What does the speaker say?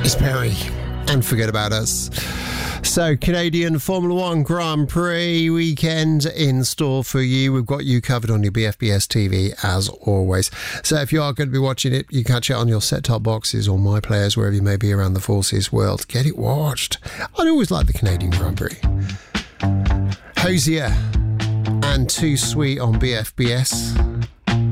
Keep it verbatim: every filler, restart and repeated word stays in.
It's Perry and Forget About Us. So, Canadian Formula One Grand Prix weekend in store for you. We've got you covered on your B F B S T V as always. So, if you are going to be watching it, you can catch it on your set-top boxes or My Players, wherever you may be around the Forces world. Get it watched. I'd always like the Canadian Grand Prix. Hosier and Too Sweet on B F B S.